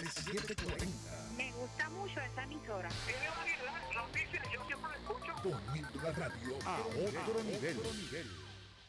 6:40. Me gusta mucho esa emisora. Tiene variedad, noticias, yo siempre la escucho. Poniendo la radio a otro nivel.